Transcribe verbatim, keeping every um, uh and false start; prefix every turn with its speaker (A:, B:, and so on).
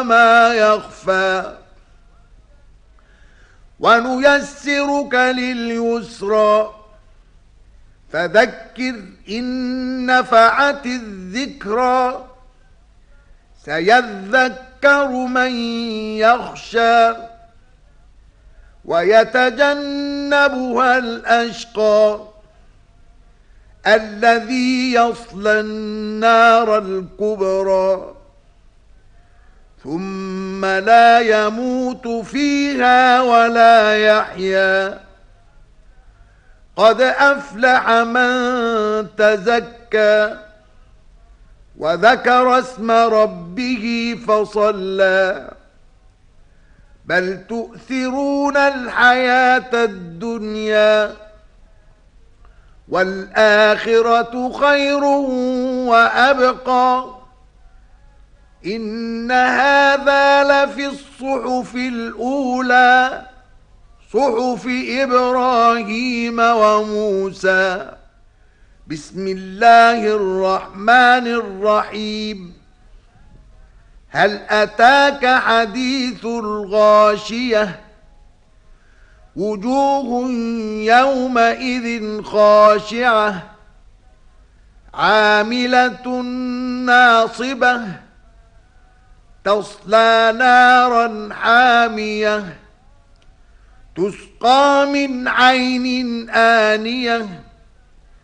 A: ما يخفى ونيسرك لليسرى فذكر إن نفعت الذكرى سيذكر من يخشى ويتجنبها الأشقى الذي يصلى النار الكبرى ثم لا يموت فيها ولا يحيا قد أفلح من تزكى وذكر اسم ربه فصلى بل تؤثرون الحياة الدنيا والآخرة خير وأبقى إن هذا لفي الصحف الأولى صحف إبراهيم وموسى بسم الله الرحمن الرحيم هل أتاك حديث الغاشية وجوه يومئذ خاشعة عاملة ناصبة تصلى نارا حامية تسقى من عين آنية